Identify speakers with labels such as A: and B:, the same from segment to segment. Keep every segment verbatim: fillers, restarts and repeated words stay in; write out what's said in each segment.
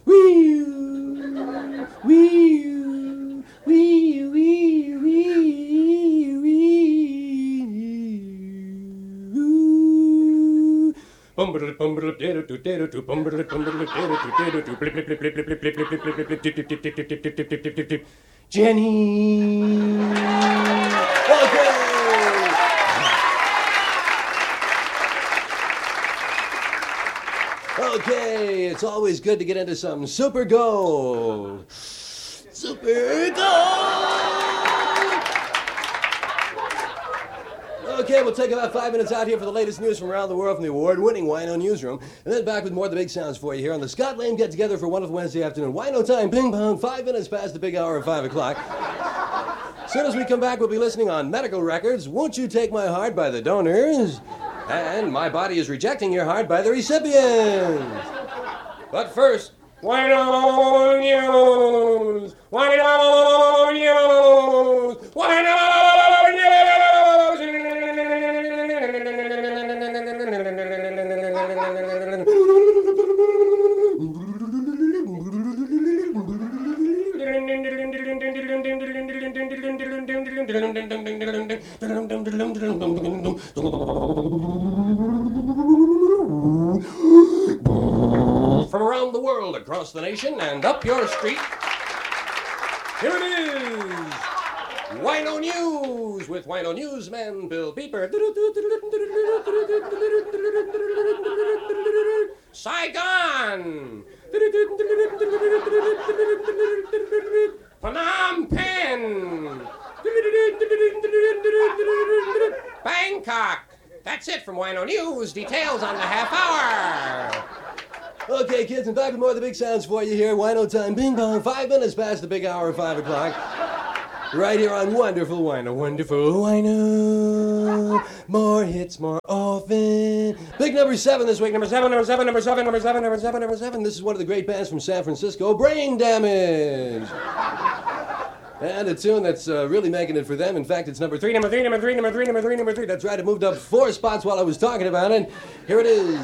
A: wee, wee, wee, wee, wee, wee. Jenny. Okay. Okay, it's always good to get into some Super Gold. Super Gold! Okay, we'll take about five minutes out here for the latest news from around the world from the award-winning Wino Newsroom, and then back with more of the big sounds for you here on the Scott Lane Get-Together for a wonderful Wednesday afternoon. Wino time, ping pong, five minutes past the big hour of five o'clock. As soon as we come back, we'll be listening on Medical Records, Won't You Take My Heart by the donors, and My Body is Rejecting Your Heart by the recipients. But first, Wino News! Wino News! Wino News! From around the world, across the nation, and up your street, here it is, Wino News, with Wino Newsman Bill Beeper. Saigon, Phnom Penh, Bangkok. That's it from Wino News. Details on the half hour. Okay, kids, and back with more of the big sounds for you here. Wino time, ping pong, five minutes past the big hour of five o'clock. Right here on Wonderful Wino, Wonderful Wino. More hits, more often. Big number seven this week. Number seven, number seven, number seven, number seven, number seven, number seven. This is one of the great bands from San Francisco, Brain Damage. And a tune that's uh, really making it for them. In fact, it's number three, number three, number three, number three, number three, number three. That's right, it moved up four spots while I was talking about it. Here it is.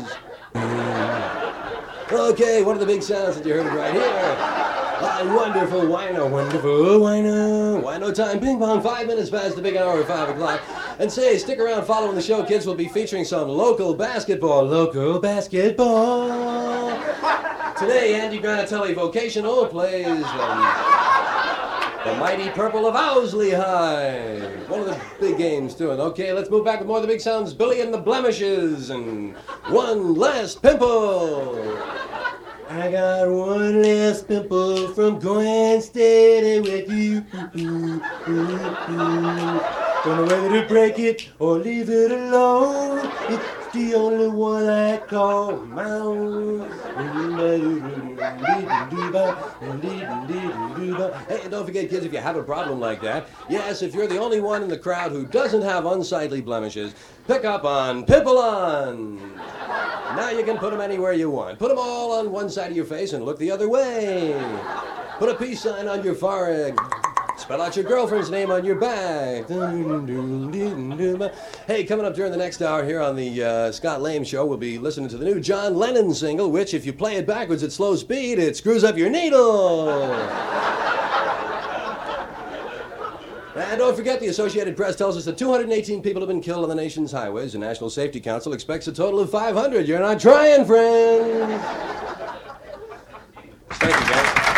A: Okay, one of the big sounds that you heard right here. On Wonderful Wino, Wonderful Wino. Wino time, ping pong, five minutes past the big hour of five o'clock. And say, stick around following the show, kids. We'll be featuring some local basketball. Local basketball. Today, Andy Granatelli Vocational plays um, the Mighty Purple of Owsley High. One of the big games, too. And okay, let's move back with more of the big sounds. Billy and the Blemishes and One Last Pimple. I got one last pimple from going steady with you. Ooh, ooh, ooh. Don't know whether to break it or leave it alone. It's the only one I call mine. Hey, and don't forget, kids, if you have a problem like that, yes, if you're the only one in the crowd who doesn't have unsightly blemishes, pick up on Pimple-On. Now you can put them anywhere you want. Put them all on one side of your face and look the other way. Put a peace sign on your forehead. Spell out your girlfriend's name on your back. Hey, coming up during the next hour here on the uh, Scott Lane Show, we'll be listening to the new John Lennon single, which, if you play it backwards at slow speed, it screws up your needle. And don't forget, the Associated Press tells us that two hundred eighteen people have been killed on the nation's highways. The National Safety Council expects a total of five hundred. You're not trying, friends. Thank you, guys.